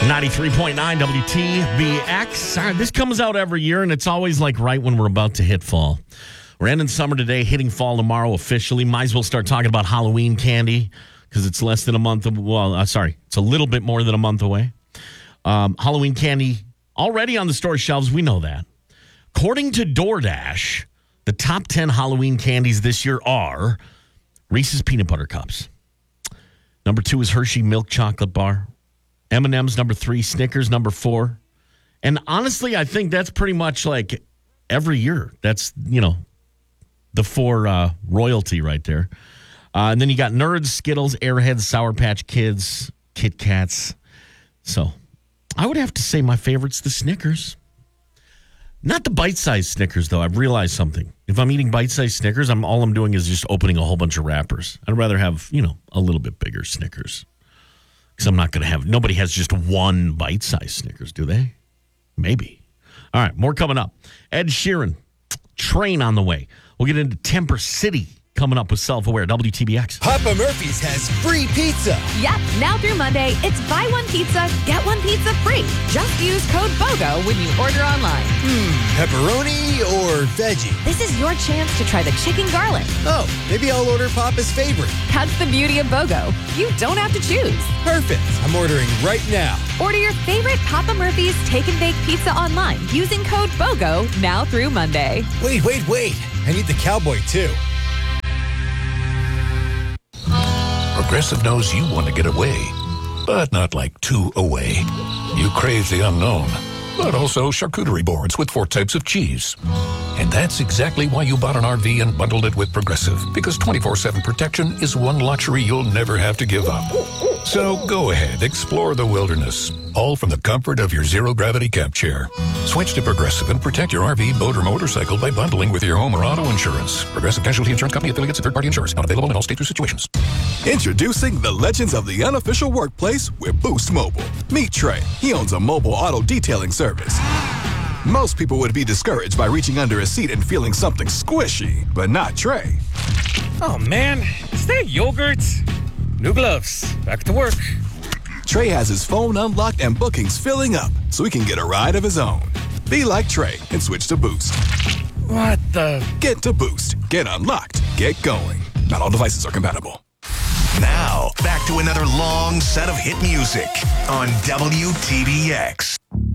93.9 WTBX. All right, this comes out every year, and it's always like right when we're about to hit fall. We're ending summer today, hitting fall tomorrow officially. Might as well start talking about Halloween candy because it's less than a month. It's a little bit more than a month away. Halloween candy already on the store shelves. We know that. According to DoorDash, the top 10 Halloween candies this year are Reese's Peanut Butter Cups. Number 2 is Hershey Milk Chocolate Bar. M&M's number 3, Snickers number 4. And honestly, I think that's pretty much like every year. That's, the 4 royalty right there. And then you got Nerds, Skittles, Airheads, Sour Patch Kids, Kit Kats. So I would have to say my favorite's the Snickers. Not the bite-sized Snickers, though. I've realized something. If I'm eating bite-sized Snickers, all I'm doing is just opening a whole bunch of wrappers. I'd rather have, a little bit bigger Snickers. Because I'm not going to have, nobody has just one bite-sized Snickers, do they? Maybe. All right, more coming up. Ed Sheeran, Train on the way. We'll get into Temper City coming up with Self-Aware, WTBX. Papa Murphy's has free pizza. Yep, now through Monday, it's buy one pizza, get one pizza free. Just use code BOGO when you order online. Pepperoni or veggie? This is your chance to try the chicken garlic. Oh, maybe I'll order Papa's favorite. That's the beauty of BOGO. You don't have to choose. Perfect. I'm ordering right now. Order your favorite Papa Murphy's Take and Bake Pizza online using code BOGO now through Monday. Wait. I need the cowboy, too. Progressive knows you want to get away, but not like too away. You crave the unknown, but also charcuterie boards with 4 types of cheese. And that's exactly why you bought an RV and bundled it with Progressive, because 24/7 protection is one luxury you'll never have to give up. So go ahead, explore the wilderness, all from the comfort of your zero-gravity camp chair. Switch to Progressive and protect your RV, boat, or motorcycle by bundling with your home or auto insurance. Progressive Casualty Insurance Company, affiliates, and third-party insurers. Not available in all states or situations. Introducing the legends of the unofficial workplace with Boost Mobile. Meet Trey. He owns a mobile auto detailing service. Most people would be discouraged by reaching under a seat and feeling something squishy, but not Trey. Oh, man. Is that yogurt? New gloves. Back to work. Trey has his phone unlocked and bookings filling up, so he can get a ride of his own. Be like Trey and switch to Boost. What the? Get to Boost. Get unlocked. Get going. Not all devices are compatible. Now, back to another long set of hit music on WTBX.